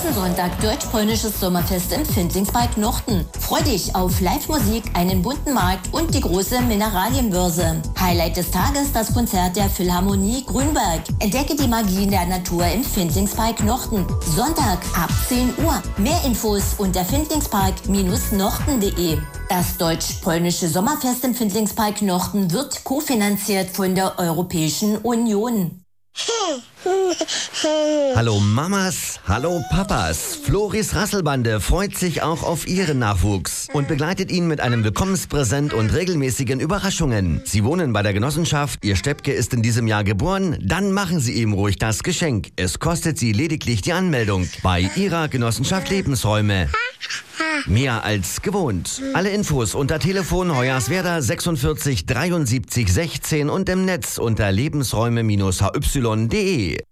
Diesen Sonntag deutsch-polnisches Sommerfest im Findlingspark Nochten. Freu dich auf Live-Musik, einen bunten Markt und die große Mineralienbörse. Highlight des Tages das Konzert der Philharmonie Grünberg. Entdecke die Magie der Natur im Findlingspark Nochten. Sonntag ab 10 Uhr. Mehr Infos unter findlingspark-nochten.de. Das deutsch-polnische Sommerfest im Findlingspark Nochten wird kofinanziert von der Europäischen Union. Hallo Mamas, hallo Papas. Floris Rasselbande freut sich auch auf ihren Nachwuchs und begleitet ihn mit einem Willkommenspräsent und regelmäßigen Überraschungen. Sie wohnen bei der Genossenschaft, ihr Steppke ist in diesem Jahr geboren, dann machen Sie ihm ruhig das Geschenk. Es kostet Sie lediglich die Anmeldung bei Ihrer Genossenschaft Lebensräume. Mehr als gewohnt. Alle Infos unter Telefon Hoyerswerda 46 73 16 und im Netz unter lebensräume-hy.de.